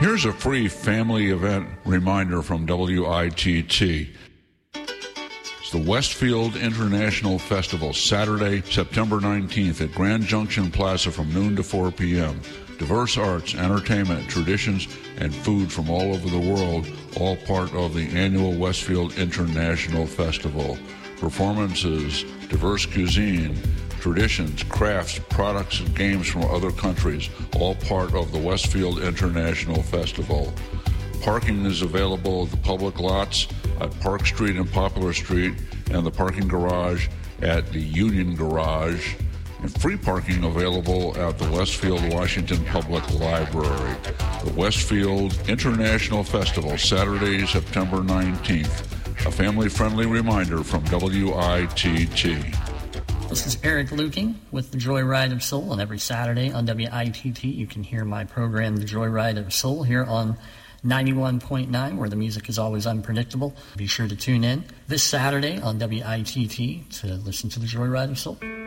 Here's a free family event reminder from WITT. It's the Westfield International Festival, Saturday, September 19th at Grand Junction Plaza from noon to 4 p.m. Diverse arts, entertainment, traditions, and food from all over the world, all part of the annual Westfield International Festival. Performances, diverse cuisine, traditions, crafts, products, and games from other countries, all part of the Westfield International Festival. Parking is available at the public lots at Park Street and Poplar Street and the parking garage at the Union Garage, and free parking available at the Westfield Washington Public Library. The Westfield International Festival, Saturday, September 19th. A family-friendly reminder from WITT. This is Eric Luking with The Joyride of Soul, and every Saturday on WITT you can hear my program, The Joyride of Soul, here on 91.9, where the music is always unpredictable. Be sure to tune in this Saturday on WITT to listen to The Joyride of Soul.